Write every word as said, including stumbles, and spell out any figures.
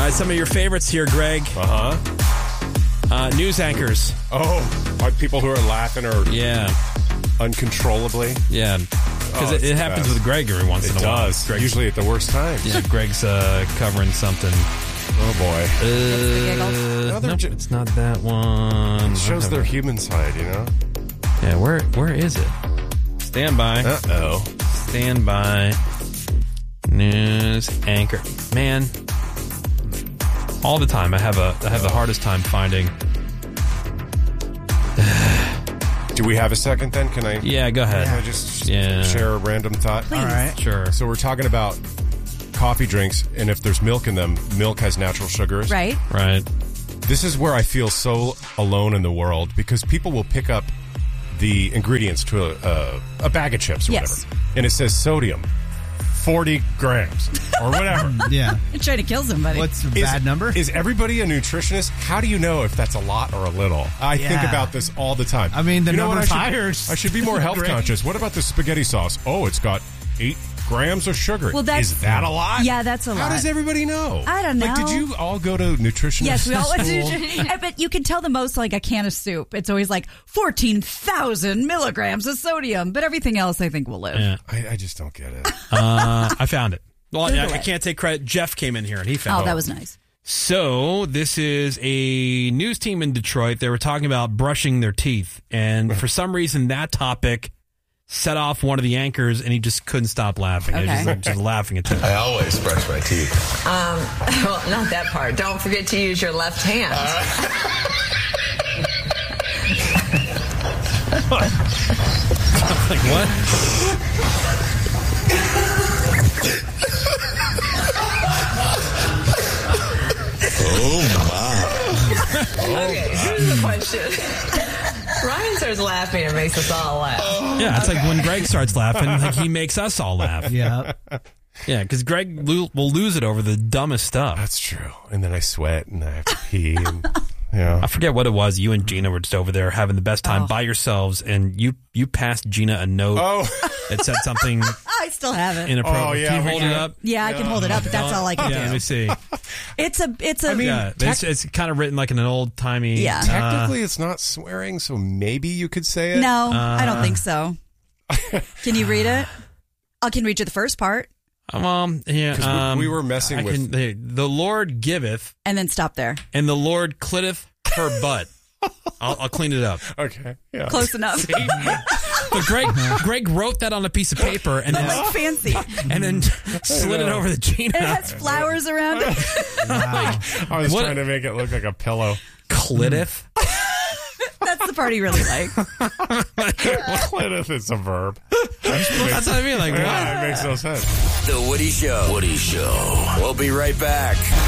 right, some of your favorites here, Greg. Uh-huh. Uh, news anchors. Oh, like people who are laughing or Yeah. uncontrollably. Yeah. Because Oh, it, it's it the happens best. with Greg every once It in a while. does. Greg's, Usually at the worst times. yeah, Greg's uh, covering something. Oh, boy. Uh, No, they're nope, ju- it's not that one. It shows their human side, you know? Yeah, where where is it? Stand by. Uh-oh. Stand by. News anchor. Man, all the time I have a I have the hardest time finding. Do we have a second then? Can I, Yeah, go ahead. can I just Yeah. share a random thought? All right. Sure. So we're talking about coffee drinks, and if there's milk in them, milk has natural sugars. Right? Right. This is where I feel so alone in the world because people will pick up the ingredients to a, a, a bag of chips or Yes. whatever, and it says sodium, forty grams or whatever. Yeah. You're trying to kill somebody. What's the Is- bad number? Is everybody a nutritionist? How do you know if that's a lot or a little? I think Yeah. about this all the time. I mean, the You know what? number's I should, higher. I should be more health Great. conscious. What about the spaghetti sauce? Oh, it's got eight grams of sugar. Well, that's- is that a lot? Yeah, that's a How lot. does everybody know? I don't Like, did know. you all go to nutritionist Yes, we all went school? to. But you can tell the most like a can of soup. It's always like fourteen thousand milligrams of sodium, but everything else I think will live. Yeah. I, I just don't get it. Uh, I found it. Well, Google I, I it. can't take credit. Jeff came in here and he found Oh, it. that was nice. So this is a news team in Detroit. They were talking about brushing their teeth, and for some reason that topic set off one of the anchors, and he just couldn't stop laughing. He was Okay. just, just laughing at them. I always brush my teeth. Um, well, not that part. Don't forget to use your left hand. Like what? Okay, here's the question. Ryan starts laughing and makes us all laugh. Yeah, it's like when Greg starts laughing, like he makes us all laugh. Yeah. Yeah, because Greg lo- will lose it over the dumbest stuff. That's true. And then I sweat and I have to pee. And, yeah. I forget what it was. You and Gina were just over there having the best time Oh. by yourselves, and you you passed Gina a note Oh, that said something I still have it. inappropriate. Oh, yeah, Can you we hold can. it up? Yeah, I can hold it up, but that's all I can Yeah, let me do. see. It's a, it's a. Yeah, it's, it's kind of written like in an old timey. Yeah. technically it's not swearing, so maybe you could say it. no, Uh, I don't think so. Can you read it? I can read you the first part Um, yeah, 'Cause we- um, we were messing I with- Can, the, the Lord giveth, and then stop there. and the Lord clitteth her butt. I'll, I'll clean it up. Okay. Yeah. Close enough. But Greg, Greg wrote that on a piece of paper and then Like fancy. and then slid it over to Gina. It has flowers around it. Wow. I was What- trying to make it look like a pillow. Clitteth. That's the part he really liked. Clitteth is a verb. That's what I mean. Like, what? Yeah, it makes no sense. The Woody Show. Woody Show. We'll be right back.